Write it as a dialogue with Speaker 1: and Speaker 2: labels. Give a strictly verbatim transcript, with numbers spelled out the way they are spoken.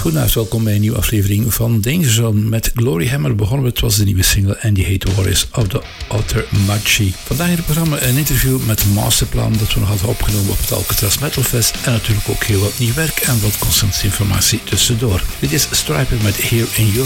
Speaker 1: Goedenavond, welkom bij een nieuwe aflevering van Danger Zone. Met Glory Hammer begonnen we, het was de nieuwe single en die heet Warriors of the Outer Machi. Vandaag in het programma een interview met Masterplan dat we nog hadden opgenomen op het Alcatraz Metal Fest. En natuurlijk ook heel wat nieuw werk en wat constante informatie tussendoor. Dit is Striper met Here in Your